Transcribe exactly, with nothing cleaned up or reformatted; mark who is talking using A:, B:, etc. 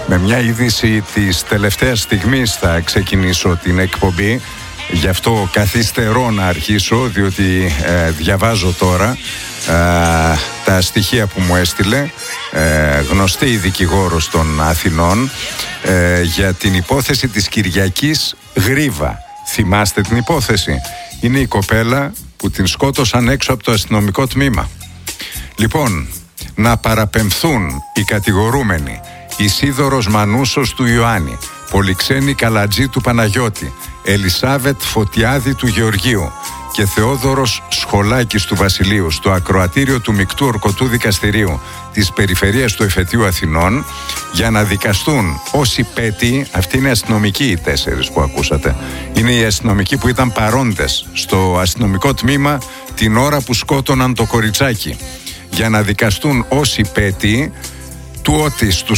A: Με μια είδηση της τελευταίας στιγμής θα ξεκινήσω την εκπομπή. Γι' αυτό καθυστερώ να αρχίσω, διότι ε, διαβάζω τώρα ε, τα στοιχεία που μου έστειλε ε, γνωστή δικηγόρος των Αθηνών ε, για την υπόθεση της Κυριακής Γρίβα. Θυμάστε την υπόθεση? Είναι η κοπέλα που την σκότωσαν έξω από το αστυνομικό τμήμα. Λοιπόν, να παραπεμφθούν οι κατηγορούμενοι Ισίδωρος Μανούσος του Ιωάννη, Πολυξένη Καλατζή του Παναγιώτη, Ελισάβετ Φωτιάδη του Γεωργίου και Θεόδωρος Σχολάκης του Βασιλείου στο ακροατήριο του Μεικτού Ορκωτού Δικαστηρίου της Περιφερείας του Εφετείου Αθηνών για να δικαστούν ως υπέτειοι. Αυτοί είναι αστυνομικοί οι τέσσερις που ακούσατε. Είναι οι αστυνομικοί που ήταν παρόντες στο αστυνομικό τμήμα την ώρα που σκότωναν το κοριτσάκι, για να δικαστούν ως υπέτειοι του ότι στους